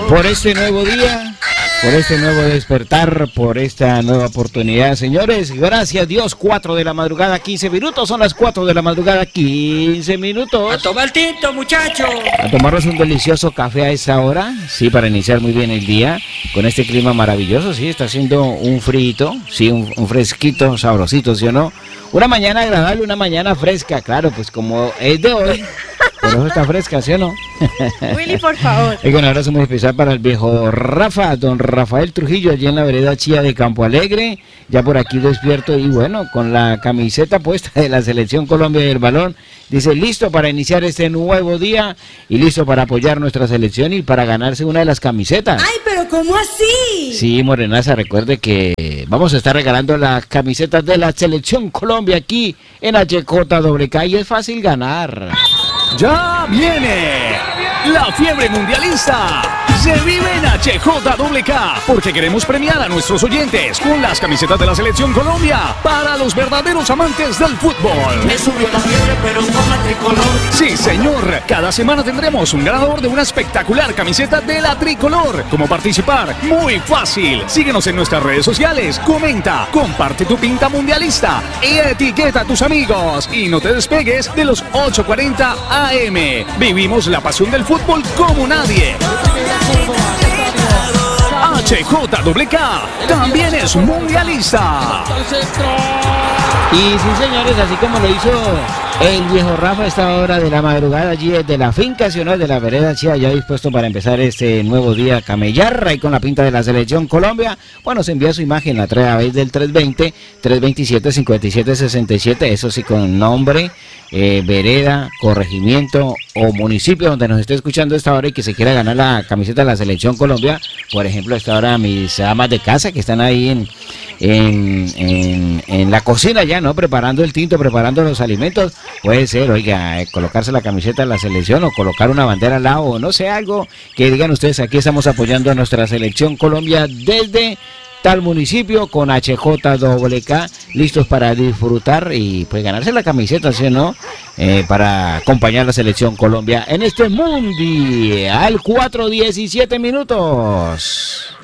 por este nuevo día, por este nuevo despertar, por esta nueva oportunidad, señores. Gracias Dios, 4 de la madrugada, 15 minutos, son las 4 de la madrugada, 15 minutos. A tomar tinto, muchachos. A tomarnos un delicioso café a esta hora, sí, para iniciar muy bien el día, con este clima maravilloso, sí, está haciendo un frito, sí, un fresquito, sabrosito, ¿sí o no? Una mañana agradable, una mañana fresca, claro, pues como es de hoy, por eso está fresca, ¿sí o no? Willy, por favor. Y con un abrazo muy especial para el viejo Rafa, don Rafael Trujillo, allí en la vereda Chía de Campo Alegre, ya por aquí despierto y bueno, con la camiseta puesta de la Selección Colombia del balón, dice, listo para iniciar este nuevo día y listo para apoyar nuestra selección y para ganarse una de las camisetas. Ay, pero ¿cómo así? Sí, Morenaza, recuerde que vamos a estar regalando las camisetas de la Selección Colombia aquí en HJWK y es fácil ganar. ¡Ya viene! ¡La fiebre mundialista! Se vive en HJWK porque queremos premiar a nuestros oyentes con las camisetas de la Selección Colombia para los verdaderos amantes del fútbol. Me subió la fiebre, pero con la tricolor. Sí, señor. Cada semana tendremos un ganador de una espectacular camiseta de la tricolor. ¿Cómo participar? Muy fácil. Síguenos en nuestras redes sociales. Comenta, comparte tu pinta mundialista y etiqueta a tus amigos. Y no te despegues de los 8:40 AM. Vivimos la pasión del fútbol como nadie. HJWK también es mundialista. Y sí, señores, así como lo hizo el viejo Rafa a esta hora de la madrugada allí desde la finca nacional de la vereda Chía, ya dispuesto para empezar este nuevo día a camellar ahí con la pinta de la Selección Colombia. Bueno, se envía su imagen a través del 320-327-5767, eso sí, con nombre, vereda, corregimiento o municipio donde nos esté escuchando a esta hora y que se quiera ganar la camiseta de la Selección Colombia. Por ejemplo, a esta hora mis amas de casa que están ahí en la cocina ya, ¿no? Preparando el tinto, preparando los alimentos. Puede ser, oiga, colocarse la camiseta de la selección o colocar una bandera al lado, o no sé, algo que digan ustedes, aquí estamos apoyando a nuestra Selección Colombia desde tal municipio con HJWK, listos para disfrutar y pues ganarse la camiseta, ¿sí o no? Para acompañar a la Selección Colombia en este mundial. 4:17 minutos.